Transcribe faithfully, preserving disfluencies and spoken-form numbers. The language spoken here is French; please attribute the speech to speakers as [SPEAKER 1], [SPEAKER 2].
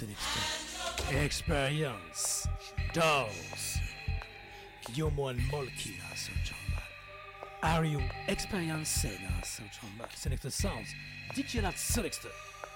[SPEAKER 1] Selector. Experience. Dolls. You more mulky na so chamba. Are you experienced na so chamba? Selector sounds. D J Lat Selector.